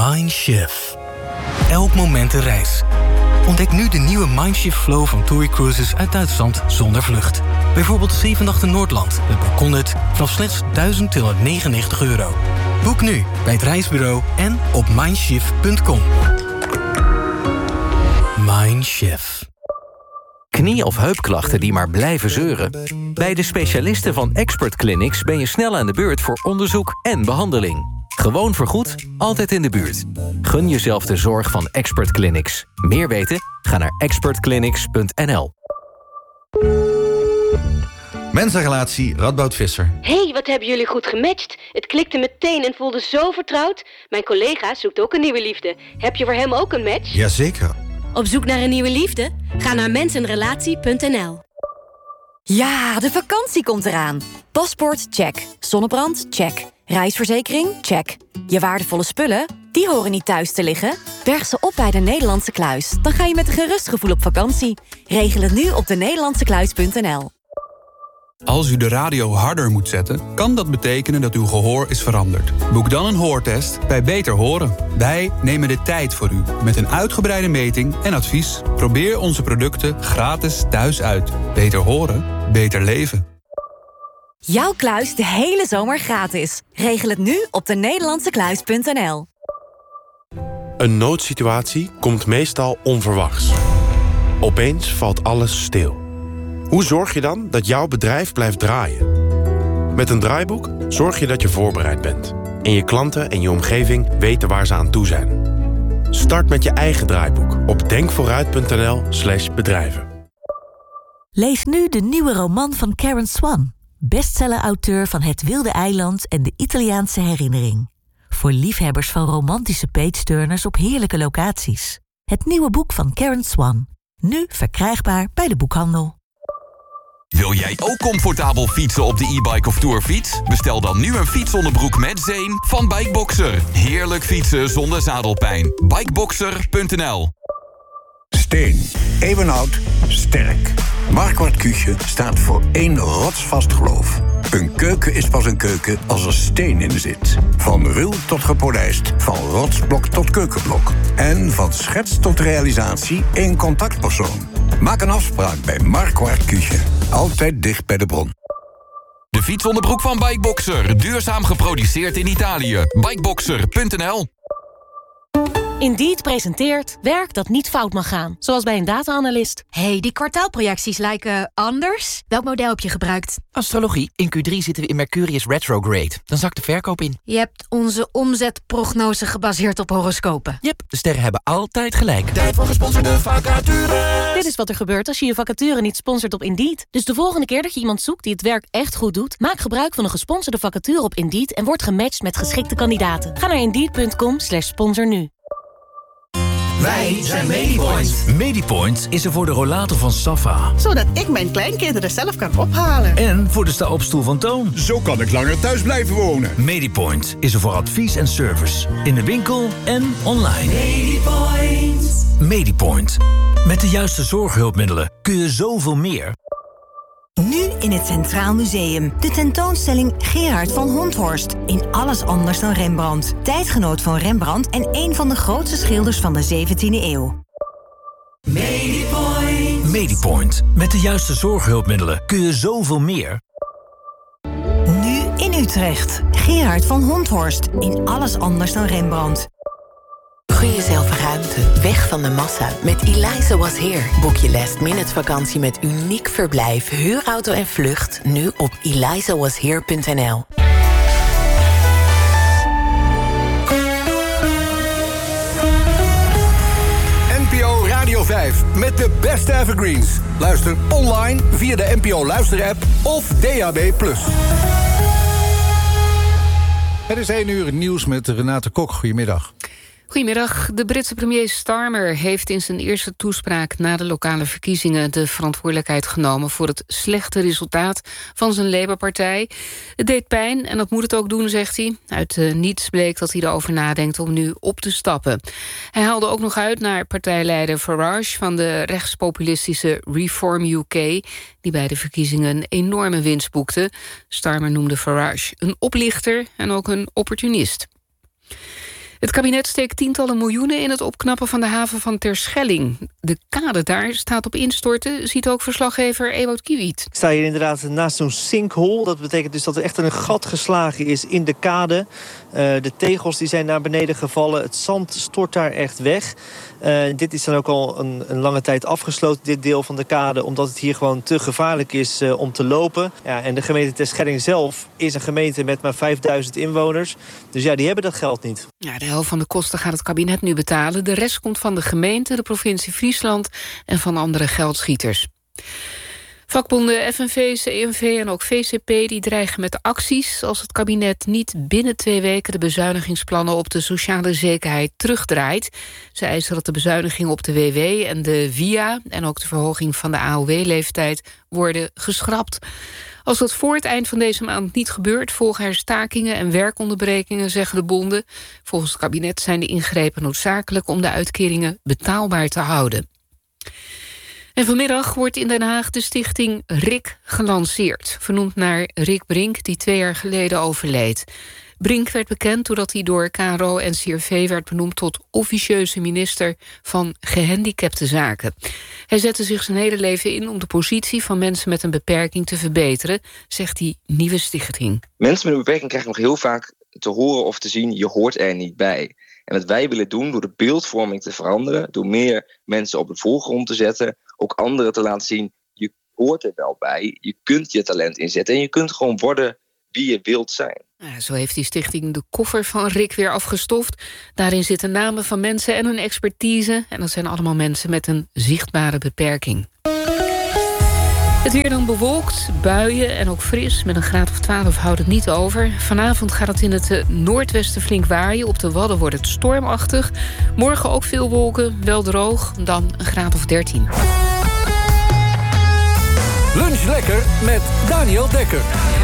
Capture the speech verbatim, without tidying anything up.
Mindshift. Elk moment een reis. Ontdek nu de nieuwe Mindshift Flow van TUI Cruises uit Duitsland zonder vlucht. Bijvoorbeeld zeven nachten Noordland met balkonhut vanaf slechts duizend tweehonderdnegenennegentig euro. Boek nu bij het reisbureau en op mindshift punt com. Mindshift. Knie- of heupklachten die maar blijven zeuren? Bij de specialisten van Expert Clinics ben je snel aan de beurt voor onderzoek en behandeling. Gewoon vergoed, altijd in de buurt. Gun jezelf de zorg van Expert Clinics. Meer weten? Ga naar expert clinics punt n l. Mensenrelatie, Radboud Visser. Hé, hey, wat hebben jullie goed gematcht. Het klikte meteen en voelde zo vertrouwd. Mijn collega zoekt ook een nieuwe liefde. Heb je voor hem ook een match? Jazeker. Op zoek naar een nieuwe liefde? Ga naar mensenrelatie punt n l. Ja, de vakantie komt eraan. Paspoort, check. Zonnebrand, check. Reisverzekering, check. Je waardevolle spullen, die horen niet thuis te liggen. Berg ze op bij de Nederlandse Kluis. Dan ga je met een gerust gevoel op vakantie. Regel het nu op de nederlandse kluis punt n l. Als u de radio harder moet zetten, kan dat betekenen dat uw gehoor is veranderd. Boek dan een hoortest bij Beter Horen. Wij nemen de tijd voor u, met een uitgebreide meting en advies. Probeer onze producten gratis thuis uit. Beter horen, beter leven. Jouw kluis de hele zomer gratis. Regel het nu op de nederlandse kluis punt n l. Een noodsituatie komt meestal onverwachts. Opeens valt alles stil. Hoe zorg je dan dat jouw bedrijf blijft draaien? Met een draaiboek zorg je dat je voorbereid bent. En je klanten en je omgeving weten waar ze aan toe zijn. Start met je eigen draaiboek op denkvooruit punt n l slash bedrijven. Lees nu de nieuwe roman van Karen Swan, bestseller-auteur van Het Wilde Eiland en de Italiaanse Herinnering. Voor liefhebbers van romantische page-turners op heerlijke locaties. Het nieuwe boek van Karen Swan. Nu verkrijgbaar bij de boekhandel. Wil jij ook comfortabel fietsen op de e-bike of tourfiets? Bestel dan nu een fietsonderbroek met zeem van Bikeboxer. Heerlijk fietsen zonder zadelpijn. Bikeboxer punt n l. Steen. Eeuwenoud. Sterk. Marquardt Küche staat voor één rotsvast geloof. Een keuken is pas een keuken als er steen in zit. Van ruw tot gepolijst. Van rotsblok tot keukenblok. En van schets tot realisatie één contactpersoon. Maak een afspraak bij Marquardt Küche. Altijd dicht bij de bron. De fietsonderbroek van Bikeboxer. Duurzaam geproduceerd in Italië. Bikeboxer punt n l. Indeed presenteert werk dat niet fout mag gaan. Zoals bij een data-analyst. Hey, die kwartaalprojecties lijken anders. Welk model heb je gebruikt? Astrologie. In Q drie zitten we in Mercurius retrograde. Dan zakt de verkoop in. Je hebt onze omzetprognose gebaseerd op horoscopen. Yep, de sterren hebben altijd gelijk. Tijd voor gesponsorde vacature. Dit is wat er gebeurt als je je vacature niet sponsort op Indeed. Dus de volgende keer dat je iemand zoekt die het werk echt goed doet, maak gebruik van een gesponsorde vacature op Indeed en word gematcht met geschikte kandidaten. Ga naar indeed punt com slash sponsor nu. Wij zijn Medipoint. Medipoint is er voor de rollator van Safa. Zodat ik mijn kleinkinderen zelf kan ophalen. En voor de sta-opstoel van Toon. Zo kan ik langer thuis blijven wonen. Medipoint is er voor advies en service. In de winkel en online. Medipoint. Medipoint. Met de juiste zorghulpmiddelen kun je zoveel meer. Nu in het Centraal Museum. De tentoonstelling Gerard van Honthorst. In alles anders dan Rembrandt. Tijdgenoot van Rembrandt en een van de grootste schilders van de zeventiende eeuw. Medipoint. Medipoint. Met de juiste zorghulpmiddelen kun je zoveel meer. Nu in Utrecht. Gerard van Honthorst. In alles anders dan Rembrandt. Gun jezelf ruimte, weg van de massa. Met Eliza Was Here. Boek je last minute vakantie met uniek verblijf, huurauto en vlucht. Nu op eliza was here punt n l. N P O Radio vijf met de beste evergreens. Luister online via de N P O Luister-app of D A B plus. Het is één uur nieuws met Renate Kok. Goedemiddag. Goedemiddag. De Britse premier Starmer heeft in zijn eerste toespraak na de lokale verkiezingen de verantwoordelijkheid genomen voor het slechte resultaat van zijn Labour-partij. Het deed pijn en dat moet het ook doen, zegt hij. Uit uh, niets bleek dat hij erover nadenkt om nu op te stappen. Hij haalde ook nog uit naar partijleider Farage van de rechtspopulistische Reform U K, die bij de verkiezingen een enorme winst boekte. Starmer noemde Farage een oplichter en ook een opportunist. Het kabinet steekt tientallen miljoenen in het opknappen van de haven van Terschelling. De kade daar staat op instorten, ziet ook verslaggever Ewout Kiewiet. Ik sta hier inderdaad naast zo'n sinkhole. Dat betekent dus dat er echt een gat geslagen is in de kade. Uh, de tegels die zijn naar beneden gevallen. Het zand stort daar echt weg. Uh, dit is dan ook al een, een lange tijd afgesloten, dit deel van de kade, omdat het hier gewoon te gevaarlijk is uh, om te lopen. Ja, en de gemeente Terschelling zelf is een gemeente met maar vijfduizend inwoners. Dus ja, die hebben dat geld niet. Ja, de helft van de kosten gaat het kabinet nu betalen. De rest komt van de gemeente, de provincie Friesland en van andere geldschieters. Vakbonden F N V, C N V en ook V C P die dreigen met acties als het kabinet niet binnen twee weken de bezuinigingsplannen op de sociale zekerheid terugdraait. Ze eisen dat de bezuinigingen op de W W en de V I A en ook de verhoging van de A O W-leeftijd worden geschrapt. Als dat voor het eind van deze maand niet gebeurt, volgen er stakingen en werkonderbrekingen, zeggen de bonden. Volgens het kabinet zijn de ingrepen noodzakelijk om de uitkeringen betaalbaar te houden. En vanmiddag wordt in Den Haag de stichting R I K gelanceerd. Vernoemd naar Rick Brink, die twee jaar geleden overleed. Brink werd bekend doordat hij door K R O en C R V werd benoemd tot officieuze minister van gehandicapte zaken. Hij zette zich zijn hele leven in om de positie van mensen met een beperking te verbeteren, zegt die nieuwe stichting. Mensen met een beperking krijgen nog heel vaak te horen of te zien, je hoort er niet bij. En wat wij willen doen door de beeldvorming te veranderen, door meer mensen op de voorgrond te zetten, ook anderen te laten zien, je hoort er wel bij, je kunt je talent inzetten en je kunt gewoon worden wie je wilt zijn. Ja, zo heeft die stichting de koffer van Rick weer afgestoft. Daarin zitten namen van mensen en hun expertise. En dat zijn allemaal mensen met een zichtbare beperking. Het weer dan bewolkt, buien en ook fris. Met een graad of twaalf houdt het niet over. Vanavond gaat het in het noordwesten flink waaien. Op de Wadden wordt het stormachtig. Morgen ook veel wolken, wel droog. Dan een graad of dertien. Lunch lekker met Daniel Dekker.